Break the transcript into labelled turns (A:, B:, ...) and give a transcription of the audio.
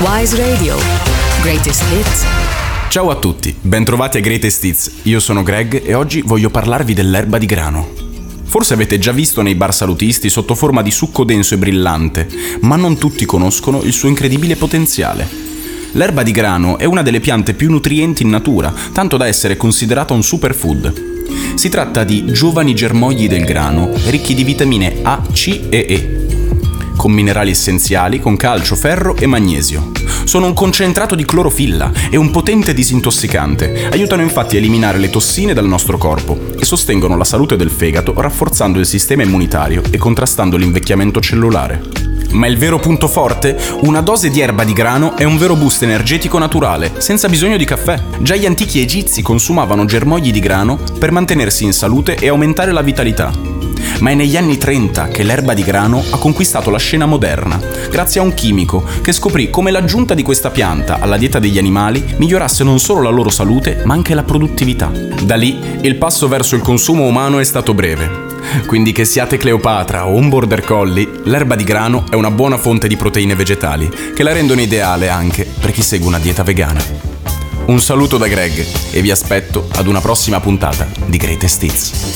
A: Wise Radio. Greatest Hits.
B: Ciao a tutti, bentrovati a Greatest Hits. Io sono Greg e oggi voglio parlarvi dell'erba di grano. Forse avete già visto nei bar salutisti sotto forma di succo denso e brillante, ma non tutti conoscono il suo incredibile potenziale. L'erba di grano è una delle piante più nutrienti in natura, tanto da essere considerata un superfood. Si tratta di giovani germogli del grano, ricchi di vitamine A, C e E, con minerali essenziali, con calcio, ferro e magnesio. Sono un concentrato di clorofilla e un potente disintossicante. Aiutano infatti a eliminare le tossine dal nostro corpo e sostengono la salute del fegato, rafforzando il sistema immunitario e contrastando l'invecchiamento cellulare. Ma il vero punto forte? Una dose di erba di grano è un vero boost energetico naturale, senza bisogno di caffè. Già gli antichi egizi consumavano germogli di grano per mantenersi in salute e aumentare la vitalità. Ma è negli anni 30 che l'erba di grano ha conquistato la scena moderna, grazie a un chimico che scoprì come l'aggiunta di questa pianta alla dieta degli animali migliorasse non solo la loro salute, ma anche la produttività. Da lì il passo verso il consumo umano è stato breve. Quindi che siate Cleopatra o un border collie, l'erba di grano è una buona fonte di proteine vegetali, che la rendono ideale anche per chi segue una dieta vegana. Un saluto da Greg e vi aspetto ad una prossima puntata di Greatest Hits.